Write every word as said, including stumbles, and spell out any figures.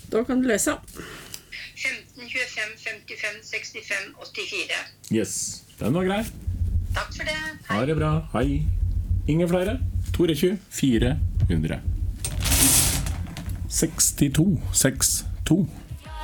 Da kan du lese. femten tjuefem femtifem sekstifem åttifire. Yes, den var grei. Takk for det. Ha det bra, hei. Ingen flere? to tjue fire hundre. sekstito seks to.